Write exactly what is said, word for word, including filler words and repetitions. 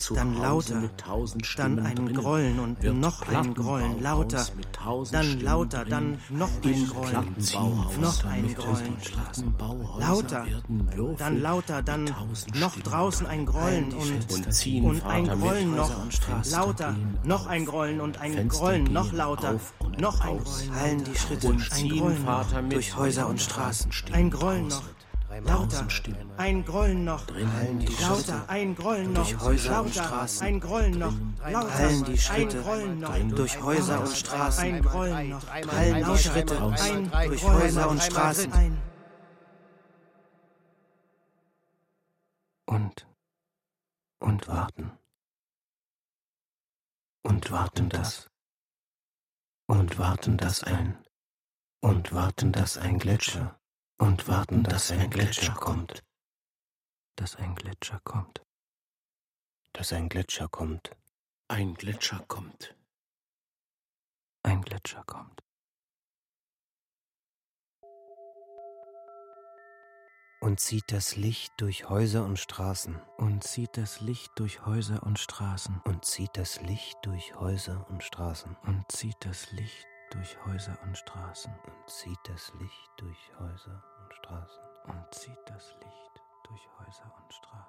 dann lauter, dann ein Grollen und noch ein Grollen, lauter, dann lauter, dann noch ein Grollen, noch ein Grollen, lauter, dann lauter, dann noch draußen ein Grollen und, und ein Grollen noch, lauter, noch ein Grollen und ein Grollen noch lauter, noch ein Grollen, hallen die Schritte, ein Grollen noch, durch Häuser und Straßen, ein Grollen noch, lauter, ein Grollen noch, lauter, ein Grollen noch, durch Häuser und lauter, Straßen, ein Grollen noch, lauter, hallen die Schritte, ein Grollen noch, durch Häuser und Straßen, ein Grollen noch, hallen die Schritte, ein durch Häuser und Straßen. ein Und, und warten, und warten das, und warten das ein, und warten, dass ein Gletscher, und warten, dass ein Gletscher kommt, dass ein Gletscher kommt, dass ein Gletscher kommt, ein Gletscher kommt, ein Gletscher kommt. Und zieht das Licht durch Häuser und Straßen, und zieht das Licht durch Häuser und Straßen, und zieht das Licht durch Häuser und Straßen, und zieht das Licht durch Häuser und Straßen, und zieht das Licht durch Häuser und Straßen, und zieht das Licht durch Häuser und Straßen.